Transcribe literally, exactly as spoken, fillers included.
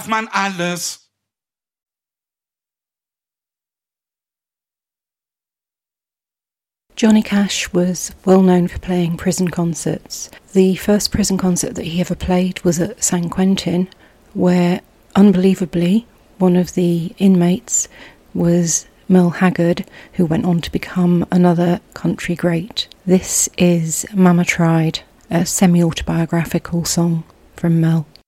man alles. Johnny Cash was well known for playing prison concerts. The first prison concert that he ever played was at San Quentin, where, unbelievably, one of the inmates was Merle Haggard, who went on to become another country great. This is Mama Tried, a semi-autobiographical song from Merle.